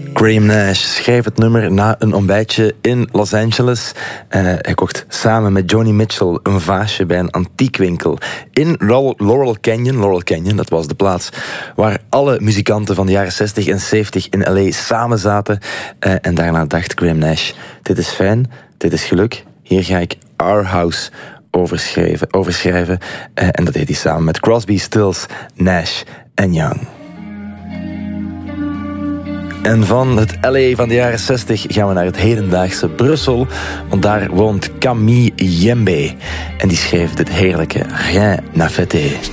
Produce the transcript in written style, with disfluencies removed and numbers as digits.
Graham Nash schreef het nummer na een ontbijtje in Los Angeles. Hij kocht samen met Joni Mitchell een vaasje bij een antiekwinkel in Laurel Canyon, dat was de plaats waar alle muzikanten van de jaren 60 en 70 in L.A. samen zaten. En daarna dacht Graham Nash, dit is fijn, dit is geluk, hier ga ik Our House overschrijven. En dat deed hij samen met Crosby, Stills, Nash en Young. En van het L.A. van de jaren 60 gaan we naar het hedendaagse Brussel. Want daar woont Camille Jembe. En die schreef dit heerlijke Rien n'a fêté.